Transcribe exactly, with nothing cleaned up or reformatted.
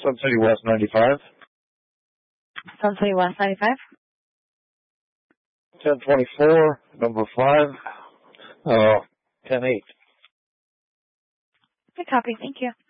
Sun City West ninety-five. Sun City West ninety-five. ten twenty-four, number five, uh, ten eight. Good copy. Thank you.